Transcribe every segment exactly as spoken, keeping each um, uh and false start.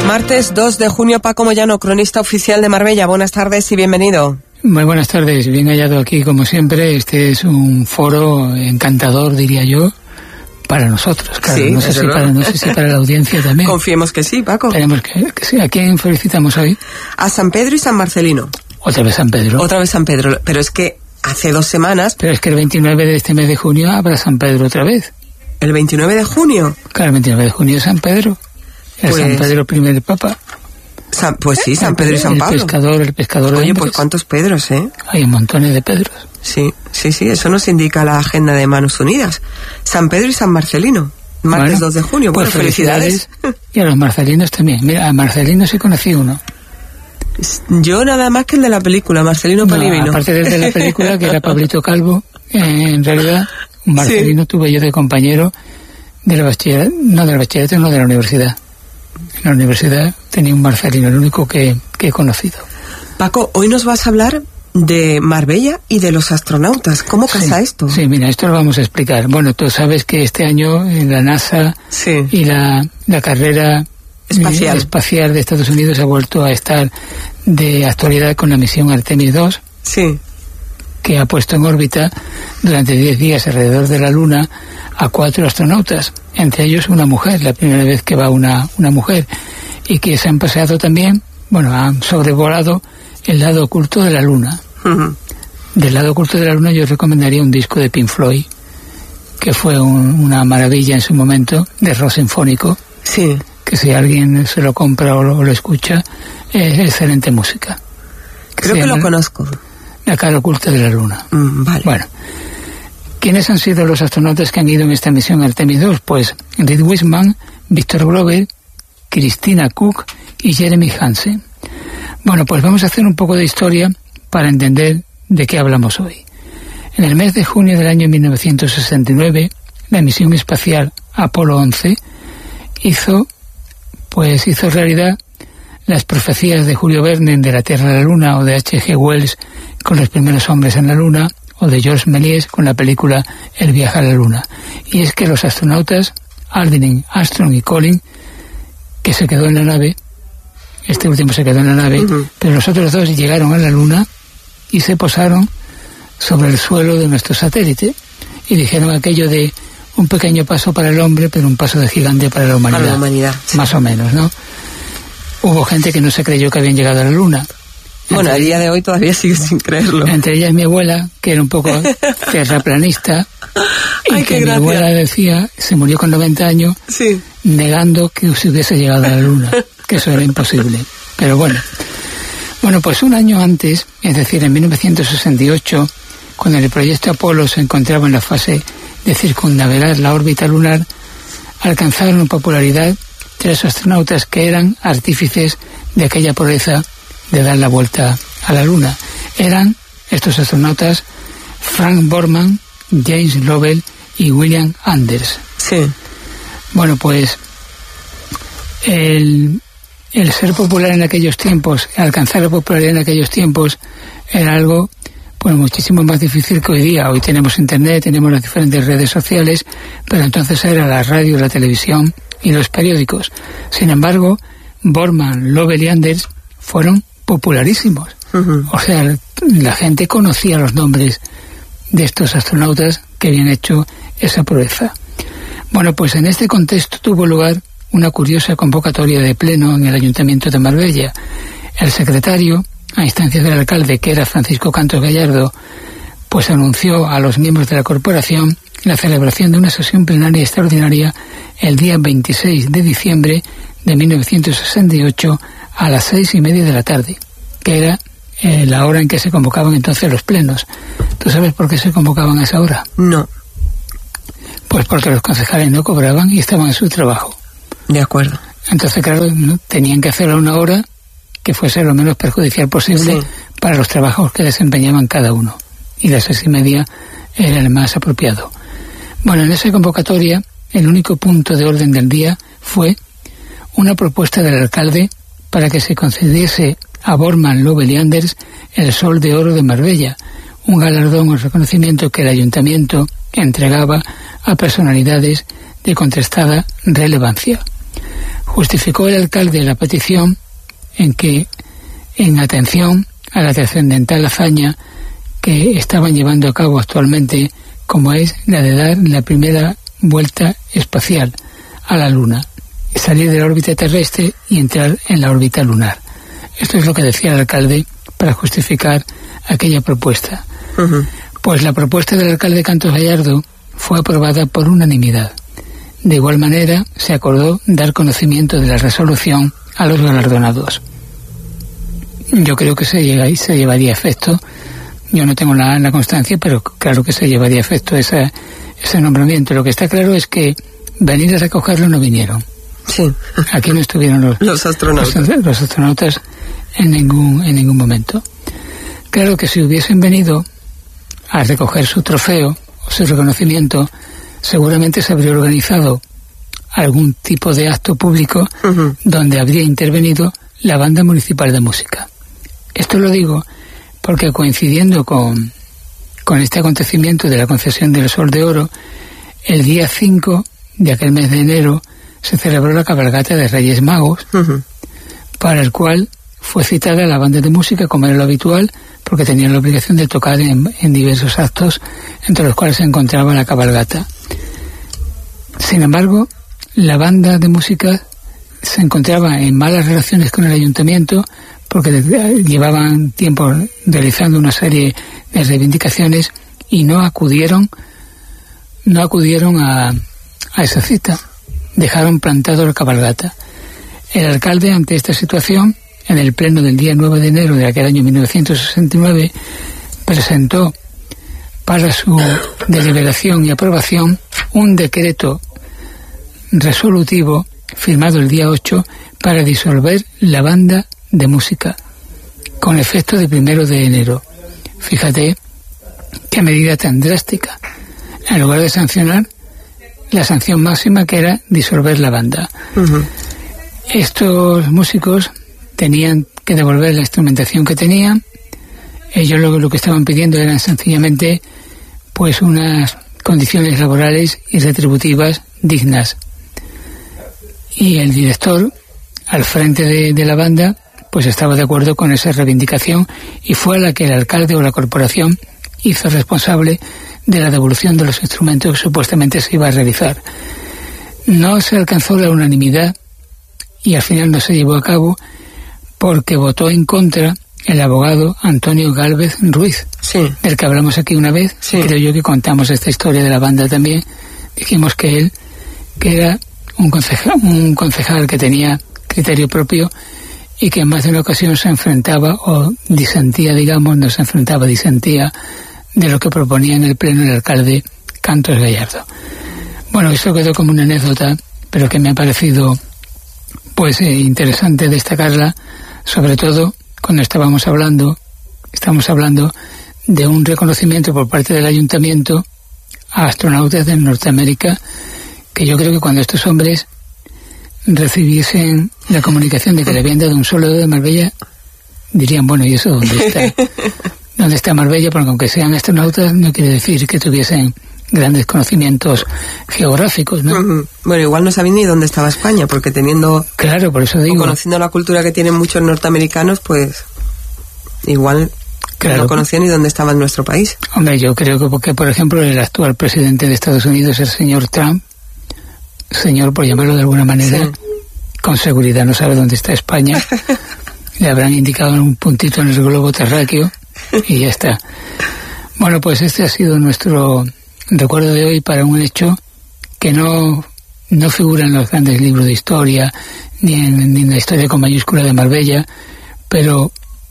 Martes dos de junio, Paco Moyano, cronista oficial de Marbella. Buenas tardes y bienvenido. Muy buenas tardes, bien hallado aquí como siempre. Este es un foro encantador, diría yo, para nosotros, claro. Sí, no, sé si para, no sé si para la audiencia también. Confiemos que sí, Paco. Esperemos que, que sí. ¿A quién felicitamos hoy? A San Pedro y San Marcelino. Otra vez San Pedro. Otra vez San Pedro, pero es que hace dos semanas... Pero es que el veintinueve de este mes de junio habrá San Pedro otra vez. ¿El veintinueve de junio? Claro, el veintinueve de junio es San Pedro. El pues, San Pedro primer Papa. San, pues sí, San Pedro y San Pablo. El pescador, el pescador de Oye, hombres. pues cuántos Pedros, ¿eh? Hay montones de Pedros. Sí, sí, sí, eso nos indica la agenda de Manos Unidas. San Pedro y San Marcelino. Martes bueno, dos de junio. Pues bueno, felicidades. felicidades. Y a los marcelinos también. Mira, a Marcelino sí conocí uno. Yo nada más que el de la película, Marcelino Panivino. No, aparte del de la película, que era Pablito Calvo, eh, en realidad, un Marcelino sí. Tuve yo de compañero de la bachillerato, no de la bachillerato, no de la universidad. En la universidad tenía un Marcelino, el único que, que he conocido. Paco, hoy nos vas a hablar de Marbella y de los astronautas. ¿Cómo casa sí, esto? Sí, mira, esto lo vamos a explicar. Bueno, tú sabes que este año en la NASA sí. y la, la carrera espacial. espacial de Estados Unidos ha vuelto a estar de actualidad con la misión Artemis dos, sí. que ha puesto en órbita durante diez días alrededor de la Luna a cuatro astronautas, entre ellos una mujer, la primera vez que va una, una mujer, y que se han paseado también, bueno, han sobrevolado el lado oculto de la Luna. Uh-huh. Del lado oculto de la Luna yo recomendaría un disco de Pink Floyd, que fue un, una maravilla en su momento, de rock sinfónico, sí. que si alguien se lo compra o lo, o lo escucha, es excelente música. Creo que, que lo conozco. La cara oculta de la Luna. Mm, vale. Bueno, ¿quiénes han sido los astronautas que han ido en esta misión Artemis dos? Pues Reed Wiseman, Victor Glover, Christina Koch y Jeremy Hansen. Bueno, pues vamos a hacer un poco de historia para entender de qué hablamos hoy. En el mes de junio del año mil novecientos sesenta y nueve, la misión espacial Apolo once hizo, pues hizo realidad las profecías de Julio Verne de la Tierra a la Luna, o de H G Wells con los primeros hombres en la Luna, o de Georges Méliès con la película El viaje a la Luna. Y es que los astronautas Aldrin, Armstrong y Collins, que se quedó en la nave, este último se quedó en la nave, uh-huh. pero los otros dos llegaron a la Luna y se posaron sobre el suelo de nuestro satélite y dijeron aquello de un pequeño paso para el hombre, pero un paso de gigante para la humanidad. Para la humanidad. Sí. Más o menos, ¿no? Hubo gente que no se creyó que habían llegado a la Luna. Bueno, a día de hoy todavía sigue sin creerlo. Entre ellas mi abuela, que era un poco terraplanista, Ay, y que qué mi gracia. abuela decía, se murió con noventa años, sí. negando que se hubiese llegado a la Luna, que eso era imposible. Pero bueno, bueno, pues un año antes, es decir, en mil novecientos sesenta y ocho, cuando el proyecto Apolo se encontraba en la fase de circunnavegar la órbita lunar, alcanzaron popularidad tres astronautas que eran artífices de aquella proeza de dar la vuelta a la Luna. Eran estos astronautas Frank Borman, James Lovell y William Anders. Sí. Bueno, pues el, el ser popular en aquellos tiempos, alcanzar la popularidad en aquellos tiempos, era algo pues muchísimo más difícil que hoy día. Hoy tenemos internet, tenemos las diferentes redes sociales, pero entonces era la radio, la televisión y los periódicos. Sin embargo, Borman, Lovell y Anders fueron popularísimos. Uh-huh. O sea, la gente conocía los nombres de estos astronautas que habían hecho esa proeza. Bueno, pues en este contexto tuvo lugar una curiosa convocatoria de pleno en el Ayuntamiento de Marbella. El secretario, a instancias del alcalde, que era Francisco Cantos Gallardo, pues anunció a los miembros de la corporación la celebración de una sesión plenaria extraordinaria el día veintiséis de diciembre de mil novecientos sesenta y ocho a las seis y media de la tarde, que era eh, la hora en que se convocaban entonces los plenos. ¿Tú sabes por qué se convocaban a esa hora? No. Pues porque los concejales no cobraban y estaban en su trabajo. De acuerdo. Entonces, claro, ¿no? tenían que hacerlo a una hora que fuese lo menos perjudicial posible sí. para los trabajos que desempeñaban cada uno. Y las seis y media era el más apropiado. Bueno, en esa convocatoria, el único punto de orden del día fue una propuesta del alcalde para que se concediese a Borman, Lovell y Anders el Sol de Oro de Marbella, un galardón o reconocimiento que el ayuntamiento entregaba a personalidades de contrastada relevancia. Justificó el alcalde la petición en que, en atención a la trascendental hazaña que estaban llevando a cabo actualmente, como es la de dar la primera vuelta espacial a la Luna, salir de la órbita terrestre y entrar en la órbita lunar. Esto es lo que decía el alcalde para justificar aquella propuesta. Uh-huh. Pues la propuesta del alcalde Cantos Gallardo fue aprobada por unanimidad. De igual manera, se acordó dar conocimiento de la resolución a los galardonados. Yo creo que se, llega, se llevaría a efecto, yo no tengo la, la constancia, pero claro que se llevaría a efecto esa, ese nombramiento. Lo que está claro es que venir a recogerlo no vinieron. Sí. Aquí no estuvieron los, los astronautas. Los, los astronautas en ningún, en ningún momento. Claro que si hubiesen venido a recoger su trofeo o su reconocimiento, seguramente se habría organizado algún tipo de acto público uh-huh. donde habría intervenido la banda municipal de música. Esto lo digo porque coincidiendo con, con este acontecimiento de la concesión del Sol de Oro, el día cinco de aquel mes de enero se celebró la cabalgata de Reyes Magos, uh-huh. para el cual fue citada la banda de música como era lo habitual, porque tenían la obligación de tocar en, en diversos actos, entre los cuales se encontraba la cabalgata. Sin embargo, la banda de música se encontraba en malas relaciones con el ayuntamiento, porque llevaban tiempo realizando una serie de reivindicaciones y no acudieron, no acudieron a, a esa cita. Dejaron plantado la cabalgata. El alcalde, ante esta situación, en el pleno del día nueve de enero de aquel año mil novecientos sesenta y nueve, presentó para su deliberación y aprobación un decreto resolutivo firmado el día ocho para disolver la banda de música con efecto de primero de enero. Fíjate qué medida tan drástica. En lugar de sancionar, la sanción máxima, que era disolver la banda. Uh-huh. Estos músicos tenían que devolver la instrumentación que tenían. Ellos lo, lo que estaban pidiendo eran sencillamente pues unas condiciones laborales y retributivas dignas. Y el director, al frente de, de la banda, pues estaba de acuerdo con esa reivindicación y fue a la que el alcalde o la corporación hizo responsable de la devolución de los instrumentos que supuestamente se iba a realizar. No se alcanzó la unanimidad y al final no se llevó a cabo porque votó en contra el abogado Antonio Gálvez Ruiz, sí. del que hablamos aquí una vez. Sí. Creo yo que contamos esta historia de la banda también. Dijimos que él, que era un concejal, un concejal que tenía criterio propio y que en más de una ocasión se enfrentaba o disentía, digamos, no se enfrentaba, disentía de lo que proponía en el pleno el alcalde Cantos Gallardo. Bueno, eso quedó como una anécdota, pero que me ha parecido pues eh, interesante destacarla, sobre todo cuando estábamos hablando, estamos hablando de un reconocimiento por parte del ayuntamiento a astronautas de Norteamérica, que yo creo que cuando estos hombres recibiesen la comunicación de que le habían dado un solo de Marbella, dirían, bueno, ¿y eso dónde está? ¿Dónde está Marbella? Porque aunque sean astronautas, no quiere decir que tuviesen grandes conocimientos geográficos, ¿no? Uh-huh. Bueno, igual no sabían ni dónde estaba España, porque teniendo... Claro, por eso digo... conociendo la cultura que tienen muchos norteamericanos, pues igual claro. no conocían ni dónde estaba en nuestro país. Hombre, yo creo que porque, por ejemplo, el actual presidente de Estados Unidos, el señor Trump, señor, por llamarlo de alguna manera, sí. con seguridad no sabe dónde está España. Le habrán indicado un puntito en el globo terráqueo y ya está. Bueno, pues este ha sido nuestro recuerdo de hoy para un hecho que no, no figura en los grandes libros de historia, ni en, ni en la historia con mayúscula de Marbella, pero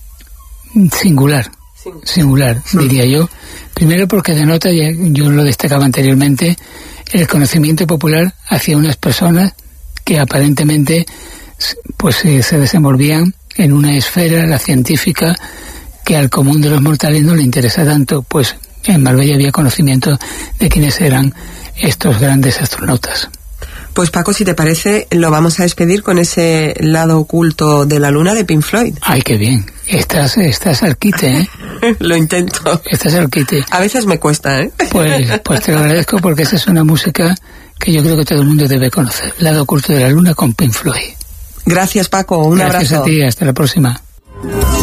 singular, sí. singular, sí. diría yo. Primero porque denota, ya yo lo destacaba anteriormente, el conocimiento popular hacia unas personas que aparentemente pues se desenvolvían en una esfera, la científica, que al común de los mortales no le interesa tanto, pues en Marbella había conocimiento de quiénes eran estos grandes astronautas. Pues Paco, si te parece, lo vamos a despedir con ese lado oculto de la luna de Pink Floyd. Ay, qué bien. Estás, estás al quite, ¿eh? Lo intento. Este es el quite. A veces me cuesta, ¿eh? Pues, pues te lo agradezco porque esta es una música que yo creo que todo el mundo debe conocer. Lado oculto de la luna con Pink Floyd. Gracias, Paco. Un Gracias abrazo. Gracias a ti. Hasta la próxima.